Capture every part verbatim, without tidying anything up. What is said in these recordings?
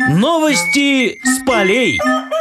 Новости с полей.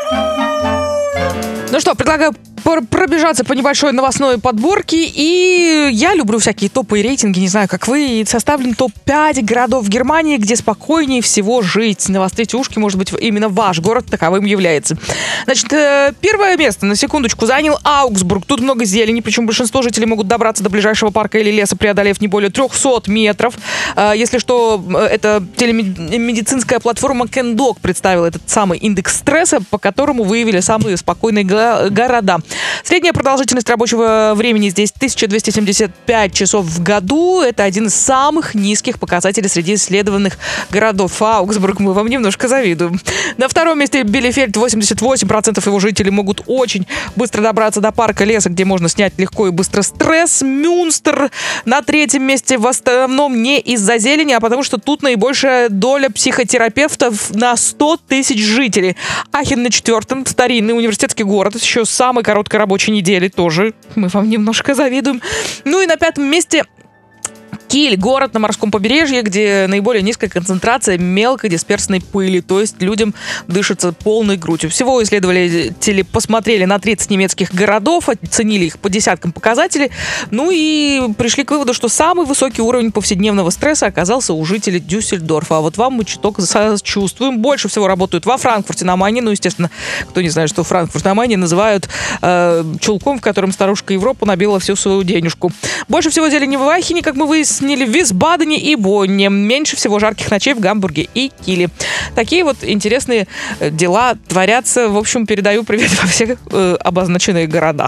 Ну что, предлагаю пробежаться по небольшой новостной подборке. И я люблю всякие топы и рейтинги, не знаю, как вы. И составлен топ пять городов в Германии, где спокойнее всего жить. Навострите ушки, может быть, именно ваш город таковым является. Значит, первое место, на секундочку, занял Аугсбург. Тут много зелени, причем большинство жителей могут добраться до ближайшего парка или леса, преодолев не более триста метров. Если что, это телемедицинская платформа Кендок представила этот самый индекс стресса, по которому выявили самые спокойные города. Средняя продолжительность рабочего времени здесь тысяча двести семьдесят пять часов в году. Это один из самых низких показателей среди исследованных городов. Аугсбург, мы вам немножко завидуем. На втором месте Билефельд. восемьдесят восемь процентов его жителей могут очень быстро добраться до парка, леса, где можно снять легко и быстро стресс. Мюнстер на третьем месте в основном не из-за зелени, а потому что тут наибольшая доля психотерапевтов на сто тысяч жителей. Ахен на четвертом. Старинный университетский город. Еще самый короткой рабочей недели тоже. Мы вам немножко завидуем. Ну и на пятом месте Киль, город на морском побережье, где наиболее низкая концентрация мелкодисперсной пыли, то есть людям дышится полной грудью. Всего исследователи посмотрели на тридцать немецких городов, оценили их по десяткам показателей, ну и пришли к выводу, что самый высокий уровень повседневного стресса оказался у жителей Дюссельдорфа. А вот вам мы чуток сочувствуем. Больше всего работают во Франкфурте на Майне. Ну, естественно, кто не знает, что Франкфурт на Майне называют э, чулком, в котором старушка Европа набила всю свою денежку. Больше всего зелени в Ахене, как мы выяснили, в Висбадене и Бонне. Меньше всего жарких ночей в Гамбурге и Киле. Такие вот интересные дела творятся. В общем, передаю привет во все э, обозначенные города.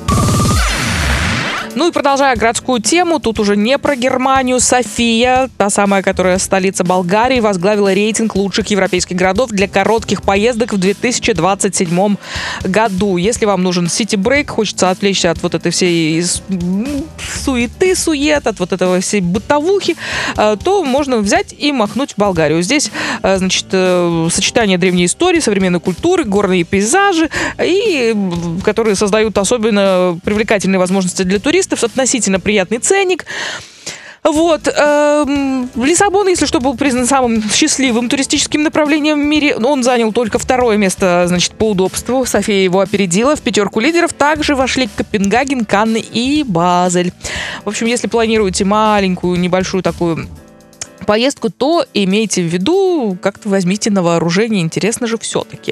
Ну и продолжая городскую тему, тут уже не про Германию. София, та самая, которая столица Болгарии, возглавила рейтинг лучших европейских городов для коротких поездок в две тысячи двадцать седьмом году. Если вам нужен сити-брейк, хочется отвлечься от вот этой всей суеты, сует, от вот этого всей бытовухи, то можно взять и махнуть в Болгарию. Здесь, значит, сочетание древней истории, современной культуры, горные пейзажи, и которые создают особенно привлекательные возможности для туристов, относительно приятный ценник. Вот. Эм, Лиссабон, если что, был признан самым счастливым туристическим направлением в мире. Он занял только второе место, значит, по удобству. София его опередила. В пятерку лидеров также вошли Копенгаген, Канны и Базель. В общем, если планируете маленькую, небольшую такую поездку, то имейте в виду, как-то возьмите на вооружение. Интересно же все-таки.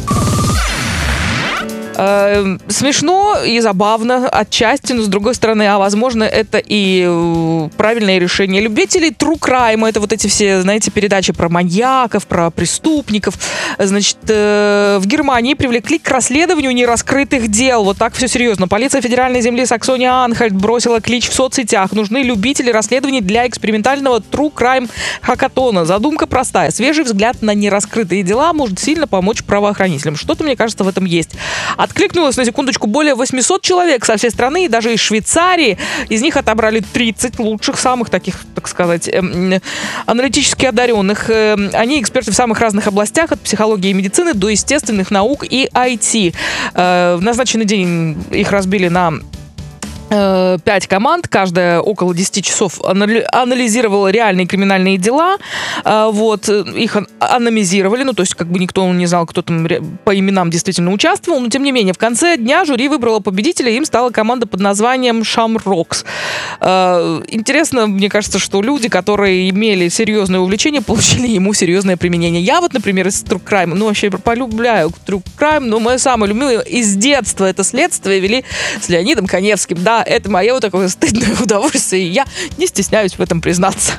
Э, смешно и забавно отчасти, но с другой стороны, а возможно, это и э, правильное решение. Любителей true crime, это вот эти все, знаете, передачи про маньяков, про преступников, значит, э, в Германии привлекли к расследованию нераскрытых дел. Вот так все серьезно. Полиция федеральной земли Саксония-Анхальт бросила клич в соцсетях. Нужны любители расследований для экспериментального true crime хакатона. Задумка простая. Свежий взгляд на нераскрытые дела может сильно помочь правоохранителям. Что-то, мне кажется, в этом есть. Откликнулось, на секундочку, более восемьсот человек со всей страны и даже из Швейцарии. Из них отобрали тридцать лучших, самых таких, так сказать, э, аналитически одаренных. Э, они эксперты в самых разных областях, от психологии и медицины до естественных наук и ай ти. Э, в назначенный день их разбили на пять команд, каждая около десяти часов анализировала реальные криминальные дела, вот, их анонимизировали, ну, то есть, как бы никто не знал, кто там по именам действительно участвовал, но, тем не менее, в конце дня жюри выбрало победителя, им стала команда под названием Shamrocks. Интересно, мне кажется, что люди, которые имели серьезное увлечение, получили ему серьезное применение. Я вот, например, из True Crime, ну, вообще полюбляю True Crime, но мое самое любимое из детства это следствие вели с Леонидом Каневским. Да, это мое вот такое стыдное удовольствие, и я не стесняюсь в этом признаться.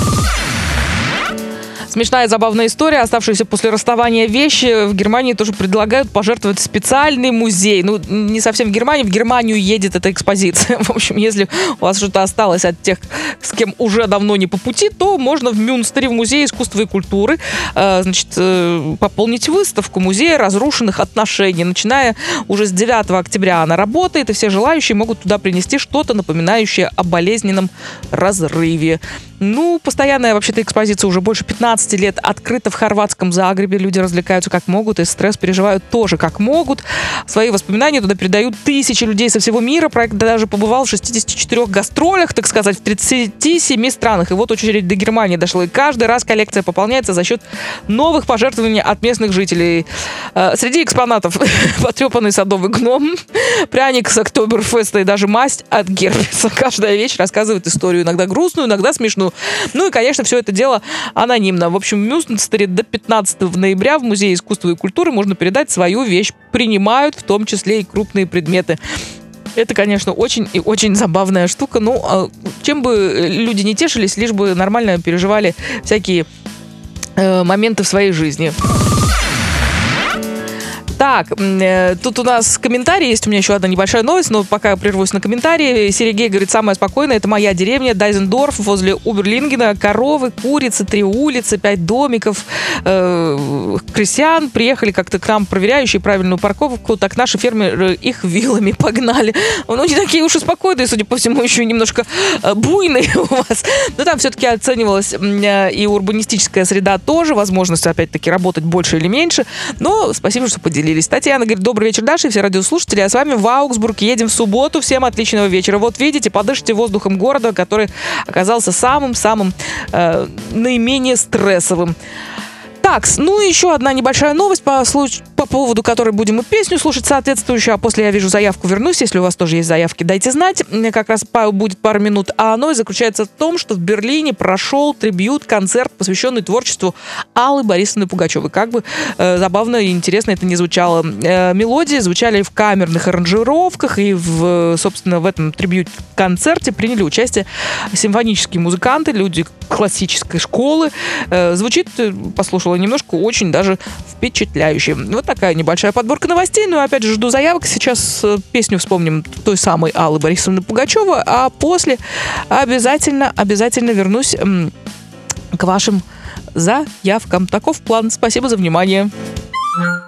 Смешная и забавная история. Оставшиеся после расставания вещи в Германии тоже предлагают пожертвовать специальный музей. Ну, не совсем в Германии. В Германию едет эта экспозиция. В общем, если у вас что-то осталось от тех, с кем уже давно не по пути, то можно в Мюнстере, в Музее искусства и культуры, э, значит, э, пополнить выставку Музея разрушенных отношений. Начиная уже с девятого октября она работает, и все желающие могут туда принести что-то, напоминающее о болезненном разрыве. Ну, постоянная вообще-то экспозиция уже больше пятнадцати лет открыта в хорватском Загребе. Люди развлекаются как могут и стресс переживают тоже как могут. Свои воспоминания туда передают тысячи людей со всего мира. Проект даже побывал в шестидесяти четырёх гастролях, так сказать, в тридцати семи странах. И вот очередь до Германии дошла. И каждый раз коллекция пополняется за счет новых пожертвований от местных жителей. Среди экспонатов потрепанный садовый гном, пряник с Октоберфеста и даже масть от герпеса. Каждая вещь рассказывает историю, иногда грустную, иногда смешную. Ну и, конечно, все это дело анонимно. В общем, в Мюнстере до пятнадцатого ноября в Музее искусства и культуры можно передать свою вещь. Принимают в том числе и крупные предметы. Это, конечно, очень и очень забавная штука. Ну, чем бы люди не тешились, лишь бы нормально переживали всякие э, моменты в своей жизни. Так, тут у нас комментарий, есть у меня еще одна небольшая новость, но пока я прервусь на комментарии. Сергей говорит, самое спокойное, это моя деревня, Дайзендорф, возле Уберлингена, коровы, курицы, три улицы, пять домиков, э, крестьян приехали как-то к нам, проверяющие правильную парковку, так наши фермеры их вилами погнали. Ну, не такие уж и спокойные, судя по всему, еще немножко буйные у вас. Но там все-таки оценивалась и урбанистическая среда тоже, возможность, опять-таки, работать больше или меньше, но спасибо, что поделились. Татьяна говорит, добрый вечер, Даша и все радиослушатели. А с вами в Аугсбург. Едем в субботу. Всем отличного вечера. Вот видите, подышите воздухом города, который оказался самым-самым э, наименее стрессовым. Так, ну еще одна небольшая новость по, случ... по поводу которой будем и песню слушать соответствующую, а после я вижу заявку, вернусь. Если у вас тоже есть заявки, дайте знать. Как раз будет пару минут. А оно заключается в том, что в Берлине прошел трибьют-концерт, посвященный творчеству Аллы Борисовны Пугачевой. Как бы э, забавно и интересно это не звучало. Э, мелодии звучали в камерных аранжировках, и, в, собственно, в этом трибьют-концерте приняли участие симфонические музыканты, люди классической школы. Э, звучит, послушала немножко, очень даже впечатляюще. Вот такая небольшая подборка новостей. Ну и опять же жду заявок. Сейчас песню вспомним той самой Аллы Борисовны Пугачевой, а после обязательно, обязательно вернусь м, к вашим заявкам. Таков план. Спасибо за внимание.